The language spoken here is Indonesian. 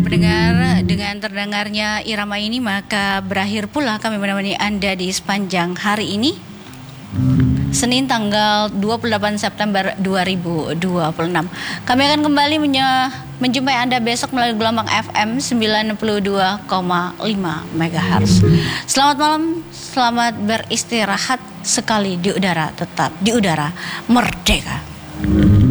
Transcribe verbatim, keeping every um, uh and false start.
pendengar, dengan terdengarnya irama ini maka berakhir pula kami menemani Anda di sepanjang hari ini, Senin tanggal dua puluh delapan September dua ribu dua puluh enam. Kami akan kembali menye- menjumpai Anda besok melalui gelombang F M sembilan puluh dua koma lima megahertz. Selamat malam, selamat beristirahat sekali di udara, tetap di udara merdeka.